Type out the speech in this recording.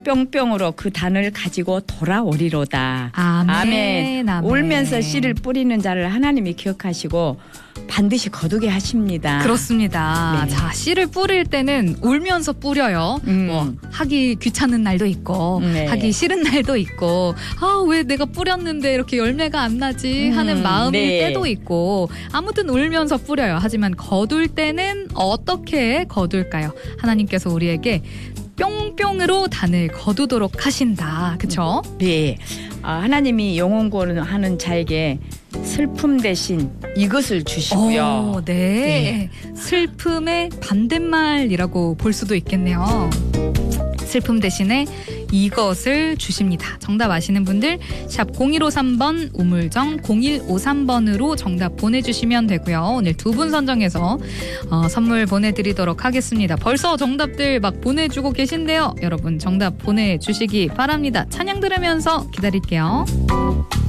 뿅뿅으로 그 단을 가지고 돌아오리로다. 아멘. 울면서 씨를 뿌리는 자를 하나님이 기억하시고 반드시 거두게 하십니다. 그렇습니다. 네. 자, 씨를 뿌릴 때는 울면서 뿌려요. 뭐 하기 귀찮은 날도 있고 네. 하기 싫은 날도 있고 왜 내가 뿌렸는데 이렇게 열매가 안 나지 하는 마음일 네. 때도 있고 아무튼 울면서 뿌려요. 하지만 거둘 때는 어떻게 거둘까요? 하나님께서 우리에게 뿅뿅으로 단을 거두도록 하신다. 그렇죠? 네. 하나님이 영혼 구원하는 자에게 슬픔 대신 이것을 주시고요. 네. 슬픔의 반대말이라고 볼 수도 있겠네요. 슬픔 대신에 이것을 주십니다. 정답 아시는 분들 샵 0153번 우물정 0153번으로 정답 보내주시면 되고요. 오늘 두 분 선정해서 선물 보내드리도록 하겠습니다. 벌써 정답들 막 보내주고 계신데요. 여러분 정답 보내주시기 바랍니다. 찬양 들으면서 기다릴게요.